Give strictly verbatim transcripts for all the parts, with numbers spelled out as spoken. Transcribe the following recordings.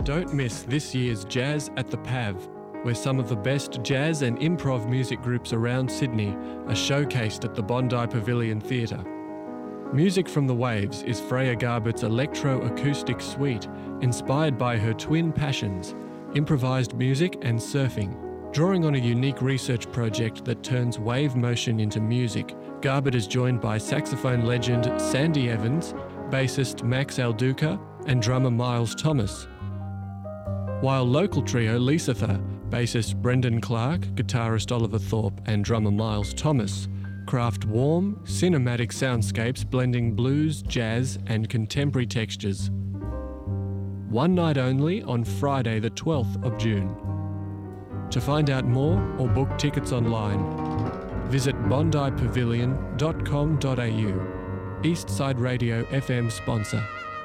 Don't miss this year's Jazz at the P A V, where some of the best jazz and improv music groups around Sydney are showcased at the Bondi Pavilion Theatre. Music from the Waves is Freya Garbutt's electro-acoustic suite, inspired by her twin passions, improvised music and surfing. Drawing on a unique research project that turns wave motion into music, Garbutt is joined by saxophone legend Sandy Evans, bassist Max Alduca, and drummer Miles Thomas. While local trio Lisatha, bassist Brendan Clark, guitarist Oliver Thorpe, and drummer Miles Thomas craft warm, cinematic soundscapes blending blues, jazz, and contemporary textures. One night only on Friday the twelfth of June. To find out more or book tickets online, visit bondi pavilion dot com dot a u. Eastside Radio F M sponsor.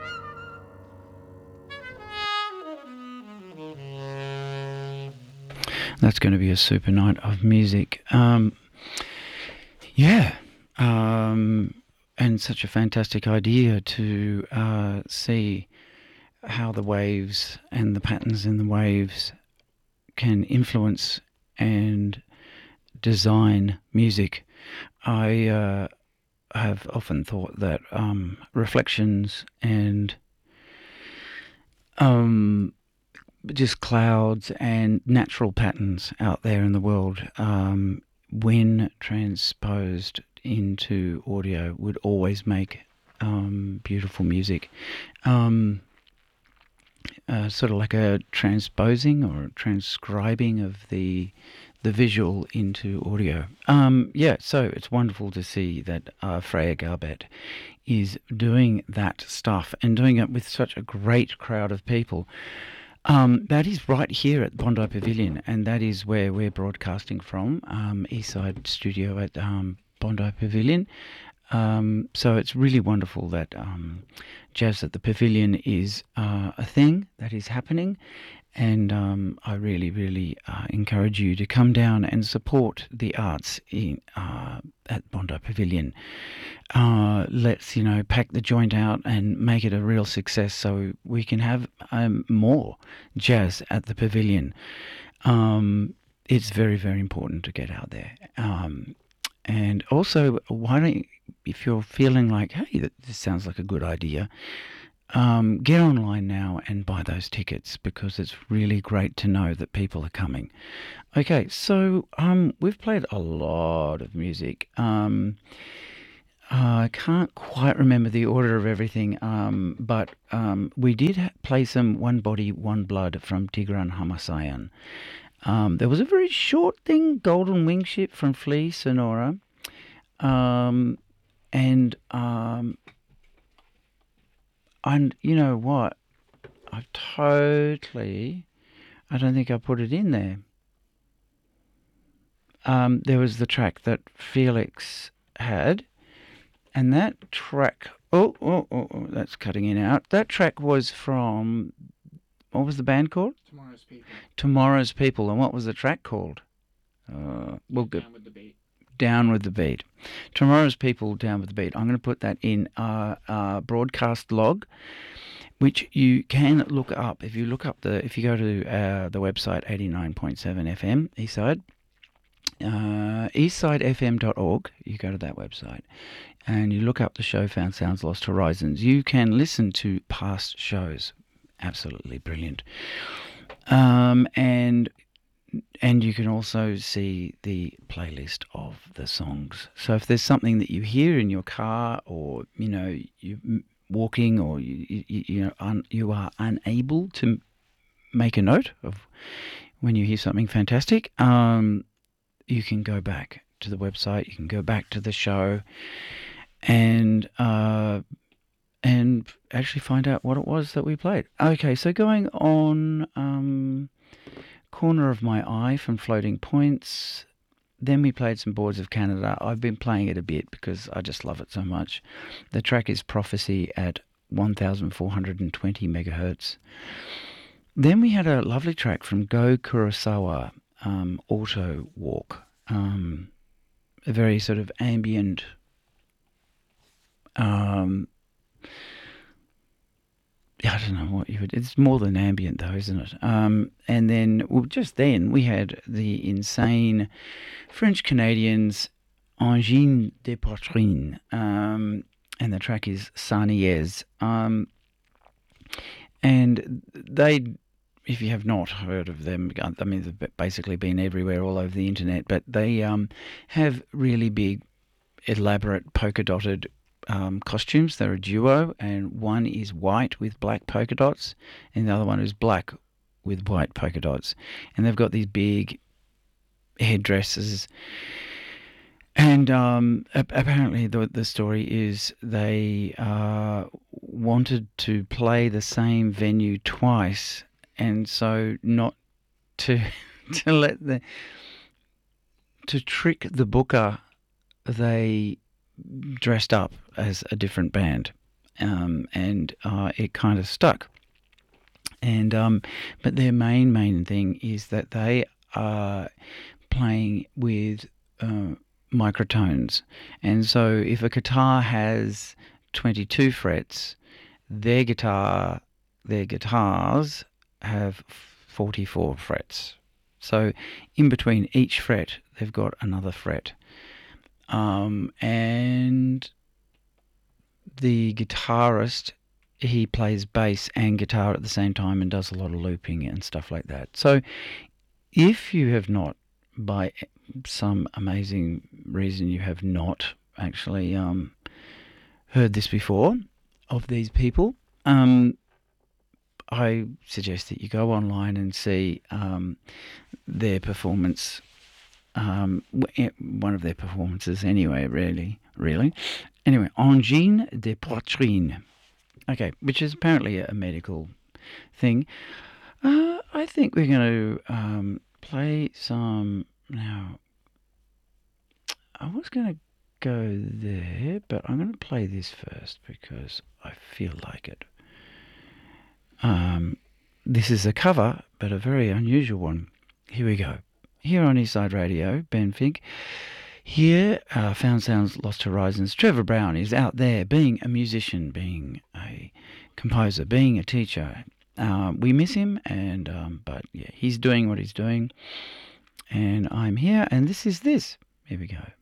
That's going to be a super night of music. Um, yeah, um, and such a fantastic idea to uh, see how the waves and the patterns in the waves can influence and design music. I uh, have often thought that um, reflections and um, just clouds and natural patterns out there in the world, um, when transposed into audio, would always make um, beautiful music. Um, uh, sort of like a transposing or transcribing of the the visual into audio. Um, yeah, so it's wonderful to see that uh, Freya Garbutt is doing that stuff and doing it with such a great crowd of people. Um, that is right here at Bondi Pavilion, and that is where we're broadcasting from, um, Eastside Studio at um, Bondi Pavilion. Um, so it's really wonderful that um, Jazz at the Pavilion is uh, a thing that is happening, and um, I really, really uh, encourage you to come down and support the arts in, uh, at Bondi Pavilion. Uh, let's, you know, pack the joint out and make it a real success so we can have um, more jazz at the Pavilion. Um, it's very, very important to get out there. Um, and also, why don't you, if you're feeling like, hey, that this sounds like a good idea, um, get online now and buy those tickets, because it's really great to know that people are coming. Okay, so um, we've played a lot of music. Um, Uh, I can't quite remember the order of everything, um, but um, we did ha- play some One Body, One Blood from Tigran Hamasyan. Um, there was a very short thing, Golden Wingship from Flea Sonora. Um, and, um, and you know what? I totally, I don't think I put it in there. Um, there was the track that Felix had. And that track, oh, oh, oh, oh, that's cutting in out. That track was from, what was the band called? Tomorrow's People. Tomorrow's People. And what was the track called? Uh, we'll Down go, with the Beat. Down with the Beat. Tomorrow's People, Down with the Beat. I'm going to put that in our, our broadcast log, which you can look up. If you look up the, if you go to uh, the website eighty-nine point seven F M, Eastside, uh, eastside f m dot org, you go to that website and you look up the show Found Sounds Lost Horizons. You can listen to past shows. Absolutely brilliant. Um, and and you can also see the playlist of the songs. So if there's something that you hear in your car, or you know you're walking, or you you, you know un, you are unable to make a note of when you hear something fantastic, um, you can go back to the website. You can go back to the show, and uh, and actually find out what it was that we played. Okay, so going on, um, Corner of My Eye from Floating Points. Then we played some Boards of Canada. I've been playing it a bit because I just love it so much. The track is Prophecy at one thousand four hundred twenty megahertz. Then we had a lovely track from Go Kurosawa, um, Auto Walk. Um, a very sort of ambient, um, I don't know what you would. It's more than ambient, though, isn't it? Um, and then, well, just then we had the insane French Canadians Angine de Poitrine, um, and the track is Sarniez. Um, and they, if you have not heard of them, I mean, they've basically been everywhere, all over the internet. But they um, have really big, elaborate polka dotted Um, costumes. They're a duo, and one is white with black polka dots, and the other one is black with white polka dots. And they've got these big headdresses. And um, apparently, the the story is they uh, wanted to play the same venue twice, and so not to to let the to trick the booker, they dressed up as a different band, um, and uh, it kind of stuck. And um, but their main main thing is that they are playing with uh, microtones, and so if a guitar has twenty-two frets, their guitar their guitars have forty-four frets. So in between each fret, they've got another fret. Um, and the guitarist, he plays bass and guitar at the same time and does a lot of looping and stuff like that. So if you have not, by some amazing reason, you have not actually um, heard this before of these people, um, I suggest that you go online and see um, their performance. Um, one of their performances anyway, really, really. Anyway, Angine de Poitrine. Okay, which is apparently a medical thing. Uh, I think we're going to um, play some now. I was going to go there, but I'm going to play this first because I feel like it. Um, this is a cover, but a very unusual one. Here we go. Here on Eastside Radio, Ben Fink. Here, uh, Found Sounds, Lost Horizons. Trevor Brown is out there being a musician, being a composer, being a teacher. Uh, we miss him, and um, but yeah, he's doing what he's doing. And I'm here, and this is this. Here we go.